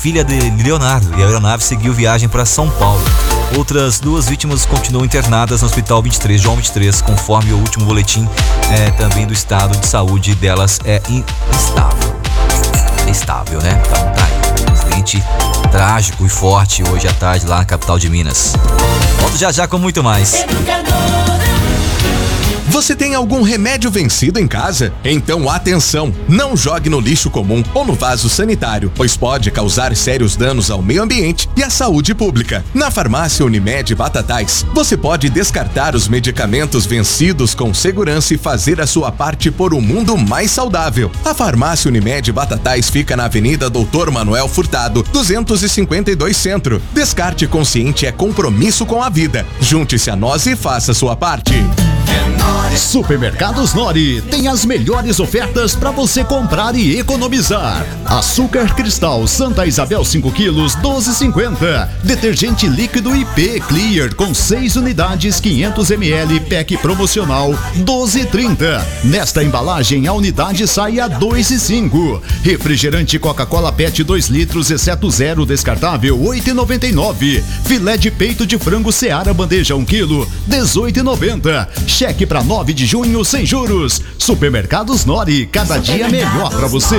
filha de Leonardo, e a aeronave seguiu viagem para São Paulo. Outras 2 vítimas continuam internadas no Hospital 23, João 23, conforme o último boletim também do estado de saúde delas é instável. É estável, né? Então tá aí. Acidente trágico e forte hoje à tarde lá na capital de Minas. Volto já com muito mais. Você tem algum remédio vencido em casa? Então atenção, não jogue no lixo comum ou no vaso sanitário, pois pode causar sérios danos ao meio ambiente e à saúde pública. Na farmácia Unimed Batatais, você pode descartar os medicamentos vencidos com segurança e fazer a sua parte por um mundo mais saudável. A farmácia Unimed Batatais fica na Avenida Doutor Manuel Furtado, 252 Centro. Descarte consciente é compromisso com a vida. Junte-se a nós e faça a sua parte. Supermercados Nori tem as melhores ofertas para você comprar e economizar. Açúcar cristal Santa Isabel 5 quilos 12,50. Detergente líquido IP Clear com 6 unidades 500 ml pack promocional 12,30. Nesta embalagem a unidade sai a 2,5. Refrigerante Coca-Cola PET 2 litros exceto zero descartável 8,99. Filé de peito de frango Seara bandeja 1 quilo 18,90. Cheque para 9 de junho sem juros. Supermercados Nori, cada dia melhor para você.